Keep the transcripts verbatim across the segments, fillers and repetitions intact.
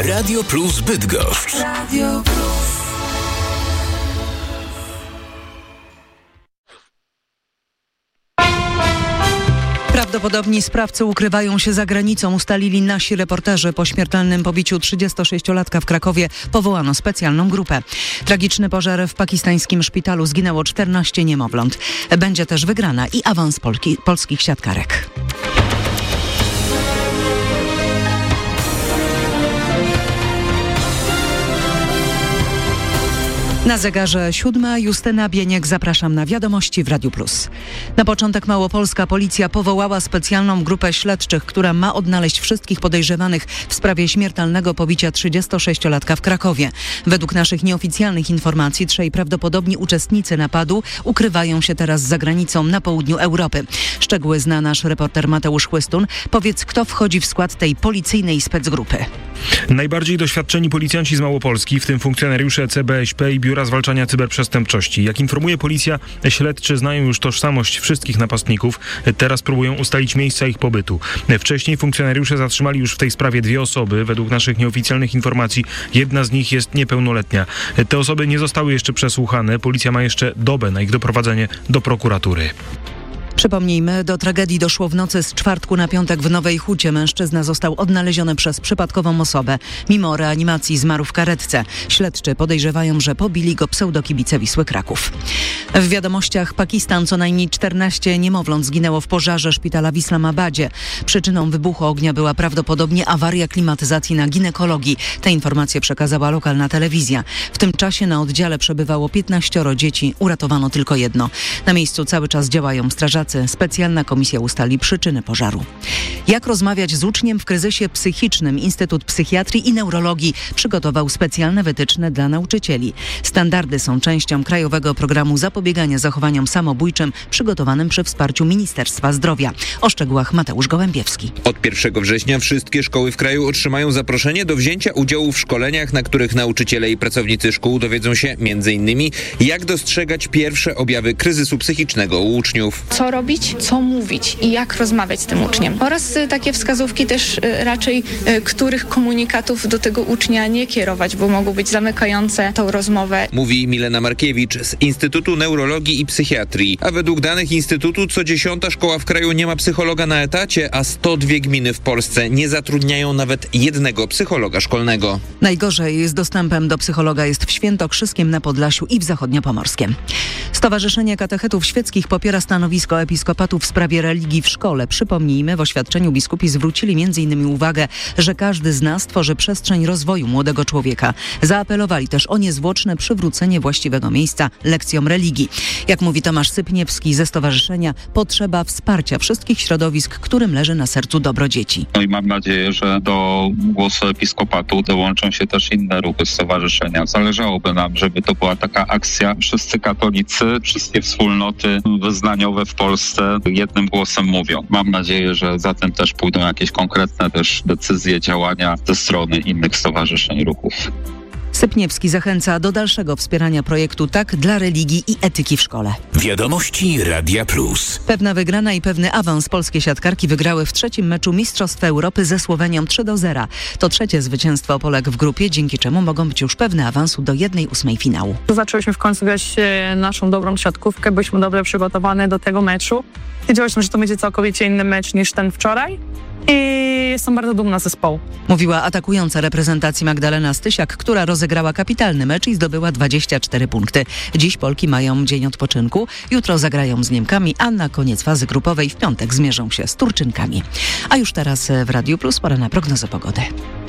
Radio Plus Bydgoszcz. Radio Plus. Prawdopodobni sprawcy ukrywają się za granicą, ustalili nasi reporterzy. Po śmiertelnym pobiciu trzydziestosześciolatka w Krakowie powołano specjalną grupę. Tragiczny pożar w pakistańskim szpitalu, zginęło czternaście niemowląt. Będzie też wygrana i awans Polki, polskich siatkarek. Na zegarze siódma, Justyna Bieniek, zapraszam na wiadomości w Radiu Plus. Na początek Małopolska policja powołała specjalną grupę śledczych, która ma odnaleźć wszystkich podejrzewanych w sprawie śmiertelnego pobicia trzydziestosześciolatka w Krakowie. Według naszych nieoficjalnych informacji trzej prawdopodobni uczestnicy napadu ukrywają się teraz za granicą na południu Europy. Szczegóły zna nasz reporter Mateusz Chłystun. Powiedz, kto wchodzi w skład tej policyjnej specgrupy? Najbardziej doświadczeni policjanci z Małopolski, w tym funkcjonariusze C B S P i Biura Zwalczania Cyberprzestępczości. Jak informuje policja, śledczy znają już tożsamość wszystkich napastników. Teraz próbują ustalić miejsca ich pobytu. Wcześniej funkcjonariusze zatrzymali już w tej sprawie dwie osoby. Według naszych nieoficjalnych informacji jedna z nich jest niepełnoletnia. Te osoby nie zostały jeszcze przesłuchane. Policja ma jeszcze dobę na ich doprowadzenie do prokuratury. Przypomnijmy, do tragedii doszło w nocy z czwartku na piątek w Nowej Hucie. Mężczyzna został odnaleziony przez przypadkową osobę. Mimo reanimacji zmarł w karetce. Śledczy podejrzewają, że pobili go pseudokibice Wisły Kraków. W wiadomościach Pakistan co najmniej czternaście niemowląt zginęło w pożarze szpitala w Islamabadzie. Przyczyną wybuchu ognia była prawdopodobnie awaria klimatyzacji na ginekologii. Te informacje przekazała lokalna telewizja. W tym czasie na oddziale przebywało piętnaścioro dzieci. Uratowano tylko jedno. Na miejscu cały czas działają strażacy. Specjalna komisja ustali przyczyny pożaru. Jak rozmawiać z uczniem w kryzysie psychicznym? Instytut Psychiatrii i Neurologii przygotował specjalne wytyczne dla nauczycieli. Standardy są częścią krajowego programu zapobiegania zachowaniom samobójczym przygotowanym przy wsparciu Ministerstwa Zdrowia. O szczegółach Mateusz Gołębiewski. Od pierwszego września wszystkie szkoły w kraju otrzymają zaproszenie do wzięcia udziału w szkoleniach, na których nauczyciele i pracownicy szkół dowiedzą się między innymi, jak dostrzegać pierwsze objawy kryzysu psychicznego u uczniów. Co robić, co mówić i jak rozmawiać z tym uczniem. Oraz y, takie wskazówki też y, raczej, y, których komunikatów do tego ucznia nie kierować, bo mogą być zamykające tą rozmowę. Mówi Milena Markiewicz z Instytutu Neurologii i Psychiatrii. A według danych Instytutu co dziesiąta szkoła w kraju nie ma psychologa na etacie, a sto dwie gminy w Polsce nie zatrudniają nawet jednego psychologa szkolnego. Najgorzej z dostępem do psychologa jest w Świętokrzyskiem na Podlasiu i w Zachodniopomorskiem. Stowarzyszenie Katechetów Świeckich popiera stanowisko episkopatu w sprawie religii w szkole. Przypomnijmy, w oświadczeniu biskupi zwrócili między innymi uwagę, że każdy z nas tworzy przestrzeń rozwoju młodego człowieka. Zaapelowali też o niezwłoczne przywrócenie właściwego miejsca lekcjom religii. Jak mówi Tomasz Sypniewski ze stowarzyszenia, potrzeba wsparcia wszystkich środowisk, którym leży na sercu dobro dzieci. No i mam nadzieję, że do głosu episkopatu dołączą się też inne ruchy stowarzyszenia. Zależałoby nam, żeby to była taka akcja. Wszyscy katolicy, wszystkie wspólnoty wyznaniowe w Polsce jednym głosem mówią. Mam nadzieję, że za tym też pójdą jakieś konkretne też decyzje, działania ze strony innych stowarzyszeń, ruchów. Sypniewski zachęca do dalszego wspierania projektu Tak dla religii i etyki w szkole. Wiadomości Radia Plus. Pewna wygrana i pewny awans. Polskie siatkarki wygrały w trzecim meczu Mistrzostw Europy ze Słowenią trzy do zera. To trzecie zwycięstwo Polek w grupie, dzięki czemu mogą być już pewne awansu do jednej ósmej finału. Zaczęłyśmy w końcu grać naszą dobrą siatkówkę, byliśmy dobrze przygotowane do tego meczu. Wiedziałyśmy, że to będzie całkowicie inny mecz niż ten wczoraj. I jestem bardzo dumna z zespołu. Mówiła atakująca reprezentacji Magdalena Stysiak, która rozegrała kapitalny mecz i zdobyła dwadzieścia cztery punkty. Dziś Polki mają dzień odpoczynku, jutro zagrają z Niemkami, a na koniec fazy grupowej w piątek zmierzą się z Turczynkami. A już teraz w Radiu Plus pora na prognozę pogody.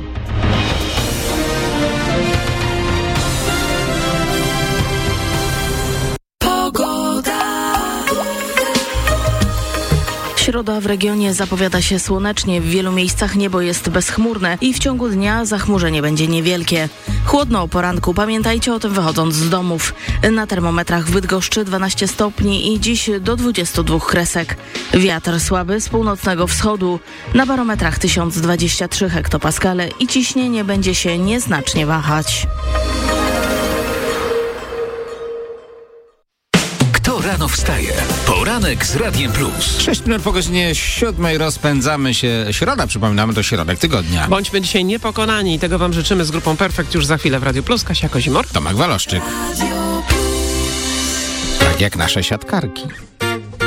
Środa w regionie zapowiada się słonecznie, w wielu miejscach niebo jest bezchmurne i w ciągu dnia zachmurzenie będzie niewielkie. Chłodno o poranku, pamiętajcie o tym wychodząc z domów. Na termometrach w Bydgoszczy dwanaście stopni i dziś do dwudziestu dwóch kresek. Wiatr słaby z północnego wschodu, na barometrach tysiąc dwadzieścia trzy hektopaskale i ciśnienie będzie się nieznacznie wahać. Kto rano wstaje? Pora Poranek z Radiem Plus. sześć minut po godzinie siódmej rozpędzamy się. Środa, przypominamy, to środek tygodnia. Bądźmy dzisiaj niepokonani i tego wam życzymy z grupą Perfekt już za chwilę w Radiu Plus. Kasia Kozimor. Tomek Waloszczyk. Tak jak nasze siatkarki.